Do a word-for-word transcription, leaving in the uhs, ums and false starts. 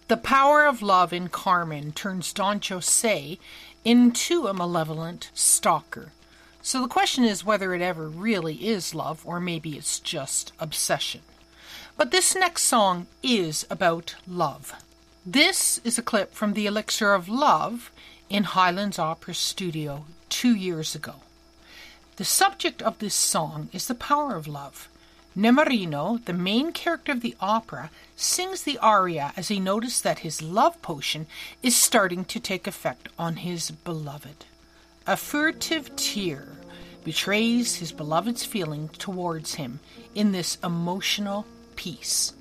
The power of love in Carmen turns Don Jose into a malevolent stalker. So the question is whether it ever really is love, or maybe it's just obsession. But this next song is about love. This is a clip from The Elixir of Love in Highlands Opera Studio two years ago. The subject of this song is the power of love. Nemorino, the main character of the opera, sings the aria as he notices that his love potion is starting to take effect on his beloved. A furtive tear betrays his beloved's feeling towards him in this emotional piece.